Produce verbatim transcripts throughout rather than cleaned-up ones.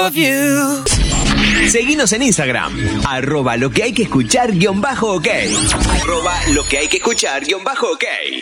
of you. Seguinos en Instagram, arroba lo que hay que escuchar guión bajo ok. Arroba lo que hay que escuchar guión bajo ok.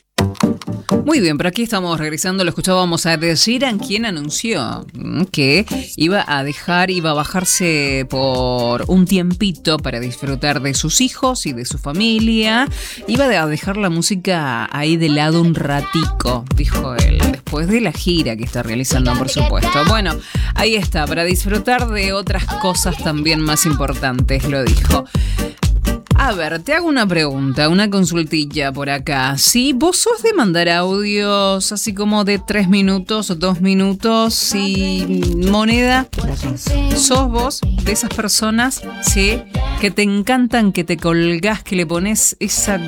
Muy bien, pero aquí estamos regresando, lo escuchábamos a Ed Sheeran, quien anunció que iba a dejar, iba a bajarse por un tiempito para disfrutar de sus hijos y de su familia. Iba a dejar la música ahí de lado un ratico, dijo él, después de la gira que está realizando, por supuesto. Bueno, ahí está, para disfrutar de otras cosas también más importantes, lo dijo. A ver, te hago una pregunta, una consultilla por acá. Si vos sos de mandar audios así como de tres minutos o dos minutos y moneda, ¿sos vos de esas personas, sí, que te encantan, que te colgás, que le pones esa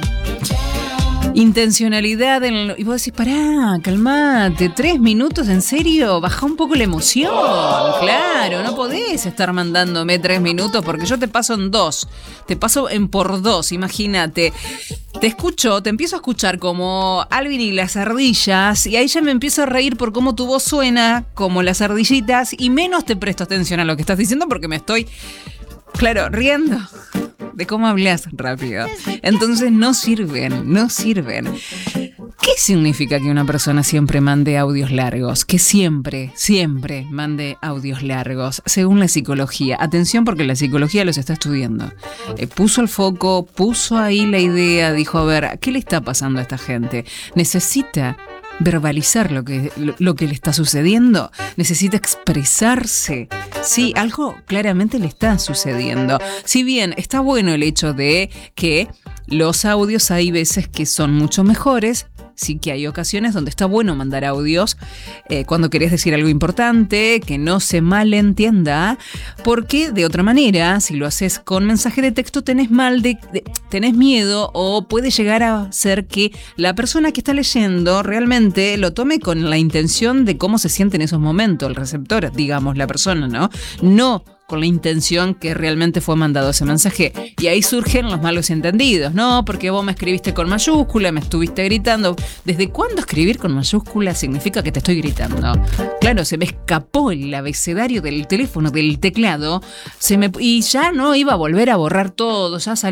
intencionalidad en lo, y vos decís, pará, calmate, tres minutos, ¿en serio? Baja un poco la emoción, claro, no podés estar mandándome tres minutos porque yo te paso en dos, te paso en por dos, imagínate. Te escucho, te empiezo a escuchar como Alvin y las ardillas y ahí ya me empiezo a reír por cómo tu voz suena como las ardillitas y menos te presto atención a lo que estás diciendo porque me estoy, claro, riendo de cómo hablas rápido. Entonces no sirven, no sirven. ¿Qué significa que una persona siempre mande audios largos? Que siempre, siempre mande audios largos, según la psicología. Atención porque la psicología los está estudiando. Eh, puso el foco, puso ahí la idea, dijo, a ver, ¿qué le está pasando a esta gente? Necesita verbalizar lo que, lo, lo que le está sucediendo, necesita expresarse. Sí, algo claramente le está sucediendo. Si bien está bueno el hecho de que los audios hay veces que son mucho mejores, sí que hay ocasiones donde está bueno mandar audios eh, cuando querés decir algo importante, que no se malentienda, porque de otra manera, si lo haces con mensaje de texto, tenés mal de, de tenés miedo o puede llegar a ser que la persona que está leyendo realmente lo tome con la intención de cómo se siente en esos momentos, el receptor, digamos, la persona, ¿no? No con la intención que realmente fue mandado ese mensaje. Y ahí surgen los malos entendidos, ¿no? Porque vos me escribiste con mayúscula, me estuviste gritando. ¿Desde cuándo escribir con mayúscula significa que te estoy gritando? Claro, se me escapó el abecedario del teléfono, del teclado, se me, y ya no iba a volver a borrar todo, ya salió.